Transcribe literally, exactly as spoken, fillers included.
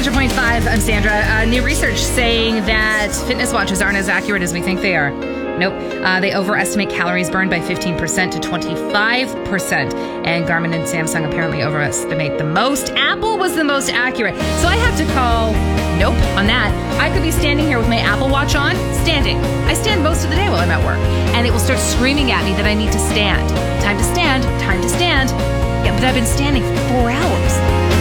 hundred point five, I'm Sandra. Uh, new research saying that fitness watches aren't as accurate as we think they are. Nope. Uh, they overestimate calories burned by fifteen percent to twenty-five percent. And Garmin and Samsung apparently overestimate the most. Apple was the most accurate. So I have to call nope on that. I could be standing here with my Apple Watch on, standing. I stand most of the day while I'm at work. And it will start screaming at me that I need to stand. Time to stand. Time to stand. Yeah, but I've been standing for four hours.